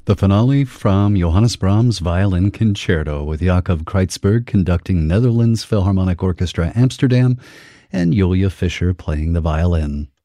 The finale from Johannes Brahms' Violin Concerto with Jacob Kreitzberg conducting Netherlands Philharmonic Orchestra Amsterdam and Julia Fischer playing the violin.